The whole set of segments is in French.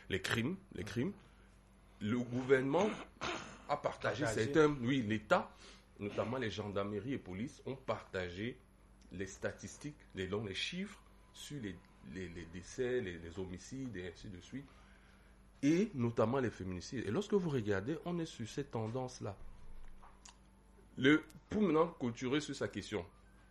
les crimes, le gouvernement a partagé l'État, notamment les gendarmeries et polices, ont partagé les statistiques, les chiffres sur les décès, les homicides et ainsi de suite, et notamment les féminicides. Et lorsque vous regardez, on est sur cette tendance-là. Pour maintenant clôturer sur sa question,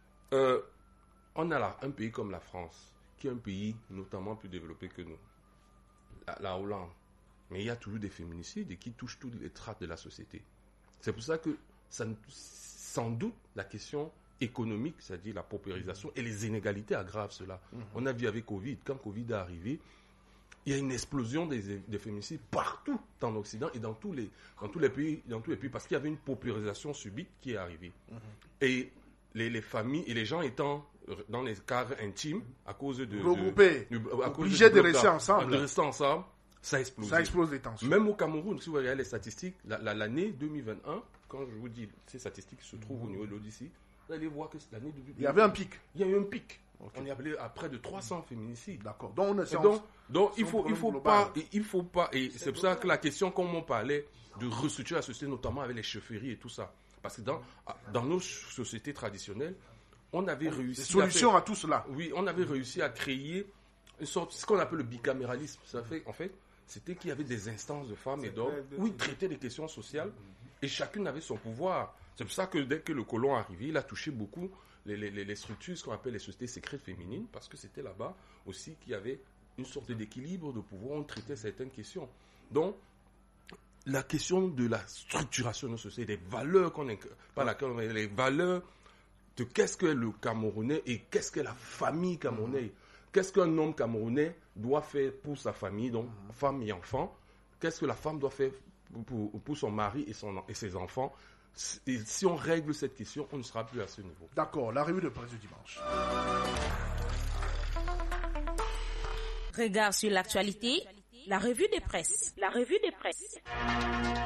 on a là un pays comme la France, qui est un pays notamment plus développé que nous, la Hollande. Mais il y a toujours des féminicides et qui touchent toutes les strates de la société. C'est pour ça que, sans doute, la question économique, c'est-à-dire la paupérisation et les inégalités aggravent cela. On a vu avec Covid, quand Covid est arrivé, il y a une explosion des féminicides partout en Occident et dans tous les pays, parce qu'il y avait une paupérisation subite qui est arrivée. Et les familles et les gens étant dans les cadres intimes à cause de regroupés, obligés de rester ensemble. Ça explose. Ça explose les tensions. Même au Cameroun, si vous regardez les statistiques, l'année 2021, quand je vous dis ces statistiques se trouvent au niveau de l'Odyssée, vous allez voir que l'année 2021, il y avait un pic. Il y a eu un pic. Okay. On est appelé à près de 300 féminicides. D'accord. Donc il faut pas, et c'est pour ça que la question, comme on parlait, de restructurer la société, notamment avec les chefferies et tout ça. Parce que dans nos sociétés traditionnelles, on avait réussi à tout cela. Oui, on avait réussi à créer une sorte, ce qu'on appelle le bicaméralisme. Ça fait, en fait, c'était qu'il y avait des instances de femmes et d'hommes où ils traitaient des questions sociales et chacune avait son pouvoir. C'est pour ça que dès que le colon est arrivé, il a touché beaucoup les structures, ce qu'on appelle les sociétés secrètes féminines, parce que c'était là-bas aussi qu'il y avait une sorte d'équilibre de pouvoir, on traitait certaines questions. Donc, la question de la structuration de nos sociétés, des valeurs les valeurs de qu'est-ce que le Camerounais et qu'est-ce que la famille camerounaise, qu'est-ce qu'un homme camerounais doit faire pour sa famille, donc femme et enfant, qu'est-ce que la femme doit faire pour son mari et ses enfants. Et si on règle cette question, on ne sera plus à ce niveau. D'accord, la revue de presse du dimanche. Regard sur l'actualité, la revue de presse.